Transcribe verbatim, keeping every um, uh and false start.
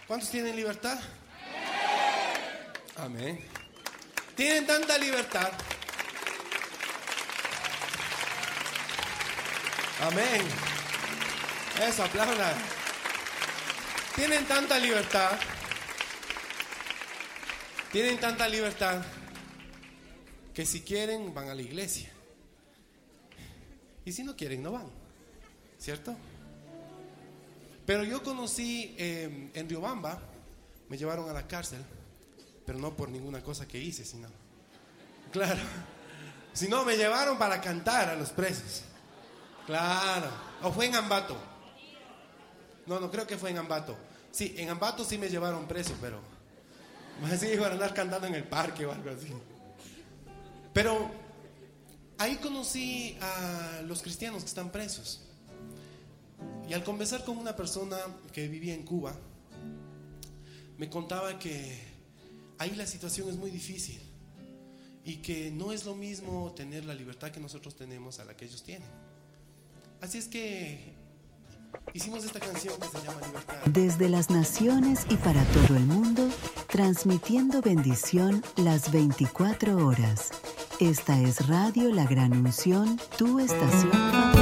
¿Cuántos tienen libertad? Amén. Tienen tanta libertad. Amén. Eso, aplaudan. Tienen tanta libertad. Tienen tanta libertad que si quieren van a la iglesia. Y si no quieren, no van. ¿Cierto? Pero yo conocí eh, en Riobamba, me llevaron a la cárcel, pero no por ninguna cosa que hice, sino, claro, sino me llevaron para cantar a los presos. Claro. ¿O fue en Ambato? No, no creo que fue en Ambato. Sí, en Ambato sí me llevaron preso, pero así iban a andar cantando en el parque o algo así. Pero ahí conocí a los cristianos que están presos. Y al conversar con una persona que vivía en Cuba, me contaba que ahí la situación es muy difícil y que no es lo mismo tener la libertad que nosotros tenemos a la que ellos tienen. Así es que hicimos esta canción que se llama Libertad. Desde las naciones y para todo el mundo, transmitiendo bendición las veinticuatro horas. Esta es Radio La Gran Unción, tu estación favorita.